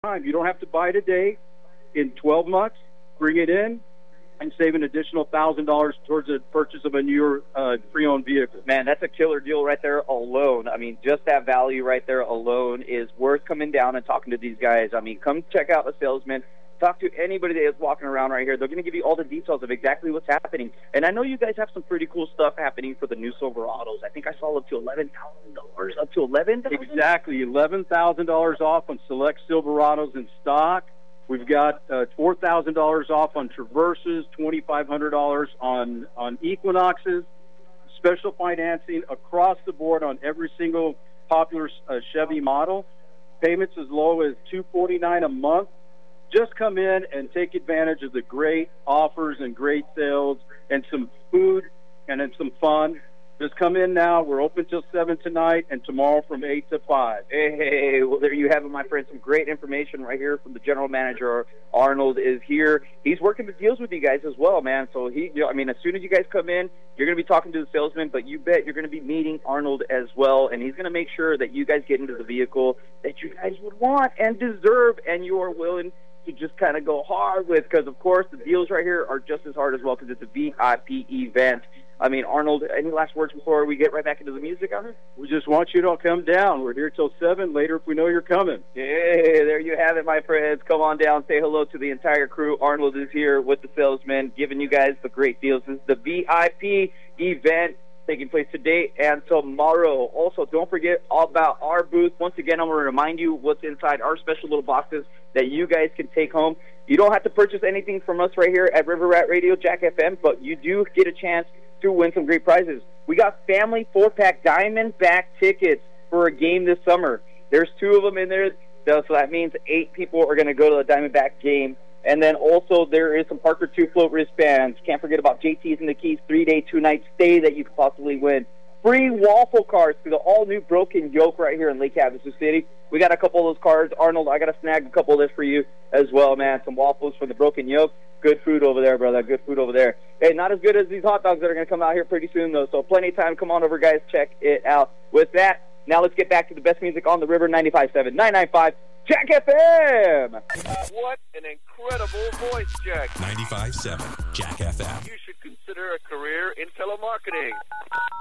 time. You don't have to buy it today. In 12 months, bring it in and save an additional $1,000 towards the purchase of a newer pre-owned vehicle. Man, that's a killer deal right there alone. I mean, just that value right there alone is worth coming down and talking to these guys. I mean, come check out the salesman. Talk to anybody that is walking around right here. They're going to give you all the details of exactly what's happening. And I know you guys have some pretty cool stuff happening for the new Silverados. I think I saw up to $11,000. Up to $11,000? Exactly, $11,000 off on select Silverados in stock. We've got $4,000 off on Traverses, $2,500 on Equinoxes, special financing across the board on every single popular Chevy model. Payments as low as $249 a month. Just come in and take advantage of the great offers and great sales and some food and then some fun. Just come in now. We're open till 7 tonight and tomorrow from 8 to 5. Hey, well, there you have it, my friend. Some great information right here from the general manager. Arnold is here. He's working the deals with you guys as well, man. So, as soon as you guys come in, you're going to be talking to the salesman, but you bet you're going to be meeting Arnold as well, and he's going to make sure that you guys get into the vehicle that you guys would want and deserve, and you are willing to just kind of go hard with, because, of course, the deals right here are just as hard as well because it's a VIP event. I mean, Arnold, any last words before we get right back into the music out here? We just want you to come down. We're here till 7, later if we know you're coming. Hey, there you have it, my friends. Come on down, say hello to the entire crew. Arnold is here with the salesman, giving you guys the great deals. This is the VIP event taking place today and tomorrow. Also, don't forget about our booth. Once again, I'm going to remind you what's inside our special little boxes that you guys can take home. You don't have to purchase anything from us right here at River Rat Radio, Jack FM, but you do get a chance to win some great prizes. We got family 4-pack Diamondback tickets for a game this summer. There's 2 of them in there, so that means 8 people are going to go to the Diamondback game. And then also there is some Parker 2 float wristbands. Can't forget about JT's and the Keys 3-day, 2-night stay that you could possibly win. Free waffle cards to the all-new Broken Yoke right here in Lake Havasu City. We got a couple of those cards. Arnold, I got to snag a couple of this for you as well, man. Some waffles from the Broken Yoke. Good food over there, brother. Good food over there. Hey, not as good as these hot dogs that are going to come out here pretty soon, though. So plenty of time. Come on over, guys. Check it out. With that, now let's get back to the best music on the river, 95.7, 995, Jack FM. What an incredible voice, Jack. 95.7, Jack FM. You should consider a career in telemarketing.